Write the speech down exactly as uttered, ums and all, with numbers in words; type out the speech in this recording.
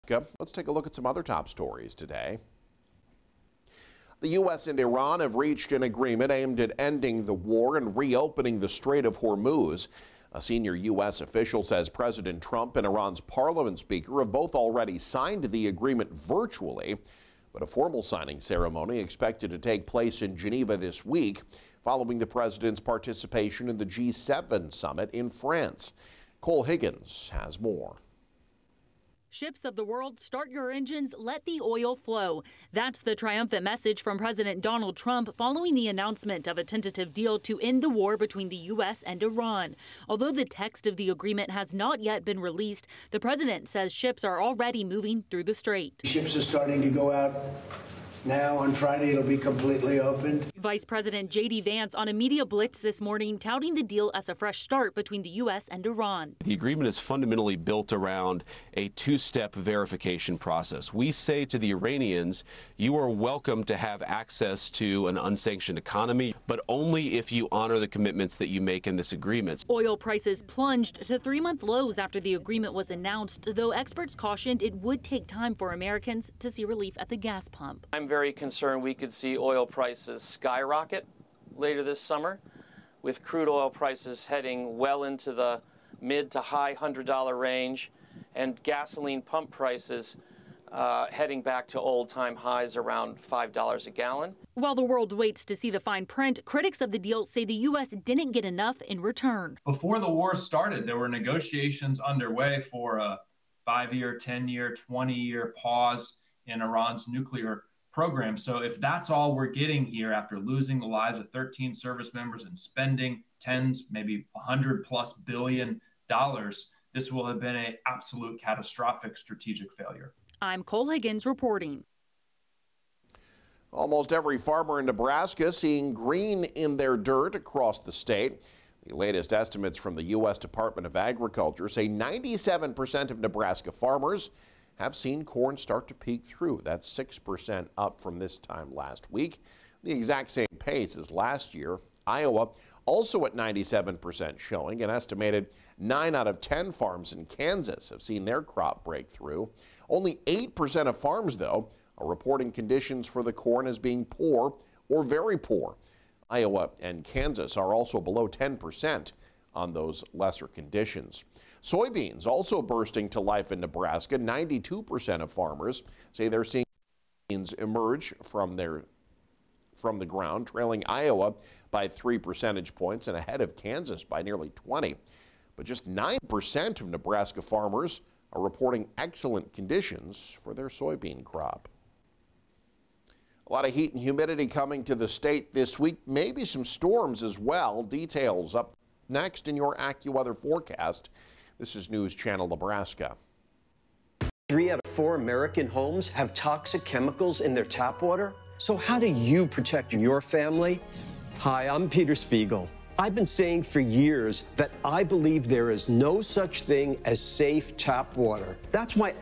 Nebraska. Let's take a look at some other top stories today. The U S and Iran have reached an agreement aimed at ending the war and reopening the Strait of Hormuz. A senior U S official says President Trump and Iran's parliament speaker have both already signed the agreement virtually, but a formal signing ceremony expected to take place in Geneva this week, following the president's participation in the G seven summit in France. Cole Higgins has more. Ships of the world, start your engines, let the oil flow. That's the triumphant message from President Donald Trump following the announcement of a tentative deal to end the war between the U S and Iran. Although the text of the agreement has not yet been released, the president says ships are already moving through the strait. Ships are starting to go out now. On Friday, it'll be completely opened. Vice President J D Vance on a media blitz this morning touting the deal as a fresh start between the U S and Iran. The agreement is fundamentally built around a two-step verification process. We say to the Iranians, you are welcome to have access to an unsanctioned economy, but only if you honor the commitments that you make in this agreement. Oil prices plunged to three-month lows after the agreement was announced, though experts cautioned it would take time for Americans to see relief at the gas pump. I'm very concerned we could see oil prices skyrocket later this summer, with crude oil prices heading well into the mid to high one hundred dollar range and gasoline pump prices uh, heading back to old-time highs around five dollars a gallon. While the world waits to see the fine print, critics of the deal say the U S didn't get enough in return. Before the war started, there were negotiations underway for a five-year, ten-year, twenty-year pause in Iran's nuclear program. So if that's all we're getting here after losing the lives of thirteen service members and spending tens, maybe one hundred plus billion dollars, this will have been an absolute catastrophic strategic failure. I'm Cole Higgins reporting. Almost every farmer in Nebraska seeing green in their dirt across the state. The latest estimates from the U S Department of Agriculture say ninety-seven percent of Nebraska farmers have seen corn start to peek through. That's six percent up from this time last week. The exact same pace as last year. Iowa also at ninety-seven percent, showing an estimated nine out of ten farms in Kansas have seen their crop break through. Only eight percent of farms, though, are reporting conditions for the corn as being poor or very poor. Iowa and Kansas are also below ten percent on those lesser conditions. Soybeans also bursting to life in Nebraska. ninety-two percent of farmers say they're seeing beans emerge from their from the ground, trailing Iowa by three percentage points and ahead of Kansas by nearly twenty. But just nine percent of Nebraska farmers are reporting excellent conditions for their soybean crop. A lot of heat and humidity coming to the state this week, maybe some storms as well. Details up next in your AccuWeather forecast. This is News Channel Nebraska. Three out of four American homes have toxic chemicals in their tap water. So how do you protect your family? Hi, I'm Peter Spiegel. I've been saying for years that I believe there is no such thing as safe tap water. That's why